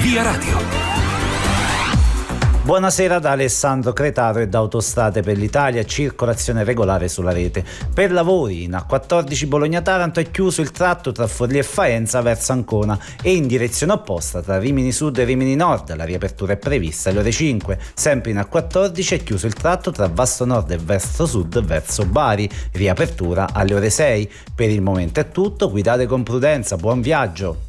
Via Radio. Buonasera da Alessandro Cretaro e da Autostrade per l'Italia, circolazione regolare sulla rete. Per lavori in A14 Bologna-Taranto è chiuso il tratto tra Forlì e Faenza verso Ancona e in direzione opposta tra Rimini Sud e Rimini Nord. La riapertura è prevista alle ore 5. Sempre in A14 è chiuso il tratto tra Vasto Nord e Vasto Sud verso Bari. Riapertura alle ore 6. Per il momento è tutto, guidate con prudenza, buon viaggio!